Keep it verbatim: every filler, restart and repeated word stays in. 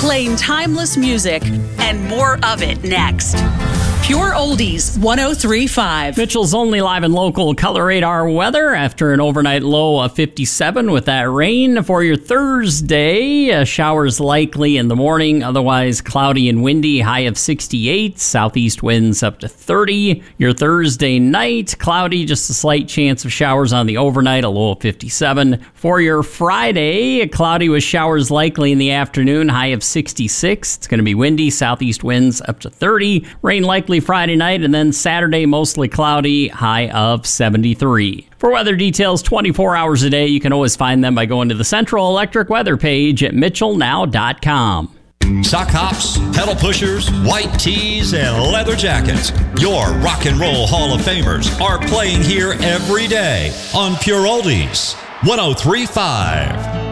playing timeless music and more of it next. Pure Oldies one oh three point five. Mitchell's only live and local color radar weather after an overnight low of fifty-seven with that rain. For your Thursday, uh, showers likely in the morning, otherwise cloudy and windy, high of sixty-eight. Southeast winds up to thirty. Your Thursday night, cloudy, just a slight chance of showers on the overnight, a low of fifty-seven. For your Friday, cloudy with showers likely in the afternoon, high of sixty-six. It's going to be windy, southeast winds up to thirty. Rain likely Friday night, and then Saturday mostly cloudy, high of seventy-three. For weather details twenty-four hours a day, you can always find them by going to the Central Electric weather page at mitchell now dot com. Sock hops, pedal pushers, white tees, and leather jackets. Your rock and roll Hall of Famers are playing here every day on Pure Oldies one oh three point five.